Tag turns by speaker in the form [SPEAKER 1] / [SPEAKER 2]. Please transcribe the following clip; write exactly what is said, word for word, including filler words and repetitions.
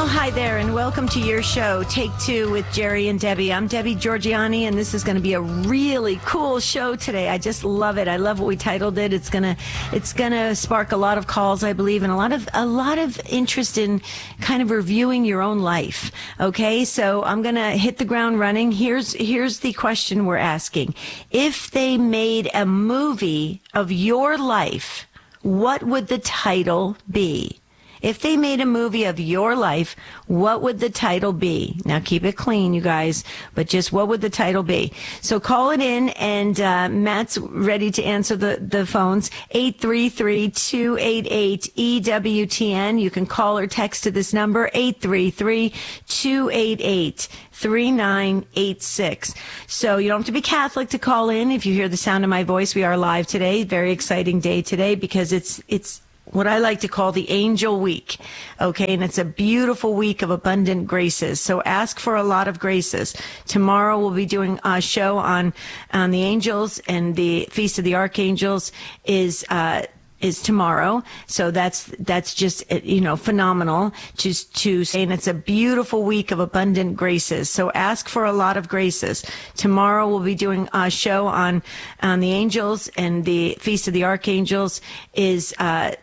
[SPEAKER 1] Well, hi there, and welcome to your show, Take Two with Jerry and Debbie. I'm Debbie Georgiani, and this is going to be a really cool show today. I just love it. I love what we titled it. It's gonna, it's gonna spark a lot of calls, I believe, and a lot of a lot of interest in kind of reviewing your own life. Okay, so I'm gonna hit the ground running. Here's here's the question we're asking: if they made a movie of your life, what would the title be? If they made a movie of your life, what would the title be? Now, keep it clean, you guys, but just what would the title be? So call it in, and uh, Matt's ready to answer the, the phones. eight three three, two eight eight, E W T N. You can call or text to this number, eight three three, two eight eight, three nine eight six. So you don't have to be Catholic to call in. If you hear the sound of my voice, we are live today. Very exciting day today because it's it's what I like to call the Angel Week, okay? And it's a beautiful week of abundant graces. So ask for a lot of graces. Tomorrow we'll be doing a show on, on the angels, and the Feast of the Archangels is, uh, is tomorrow. So that's, that's just, you know, phenomenal to, to say, and it's a beautiful week of abundant graces. So ask for a lot of graces. Tomorrow we'll be doing a show on, on the angels, and the Feast of the Archangels is, uh,